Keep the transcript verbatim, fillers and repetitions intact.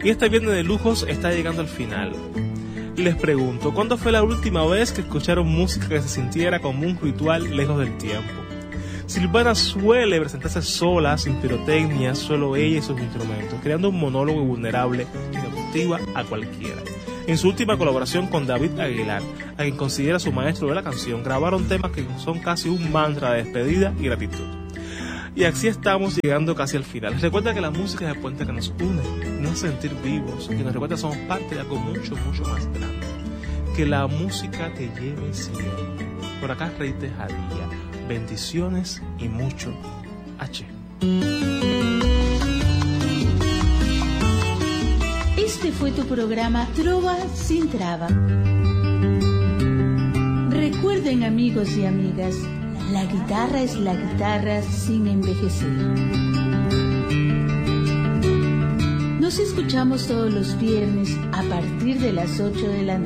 Y este viernes de lujos está llegando al final. Les pregunto, ¿cuándo fue la última vez que escucharon música que se sintiera como un ritual lejos del tiempo? Silvana suele presentarse sola, sin pirotecnia, solo ella y sus instrumentos, creando un monólogo vulnerable que cautiva a cualquiera. En su última colaboración con David Aguilar, a quien considera su maestro de la canción, grabaron temas que son casi un mantra de despedida y gratitud. Y así estamos llegando casi al final. Recuerda que la música es el puente que nos une, nos hace sentir vivos y nos recuerda que somos parte de algo mucho, mucho más grande. Que la música te lleve siempre. Por acá, Rey Tejadilla. Bendiciones y mucho H. Este fue tu programa Trova sin Traba. Recuerden, amigos y amigas, la guitarra es la guitarra sin envejecer. Nos escuchamos todos los viernes a partir de las ocho de la noche.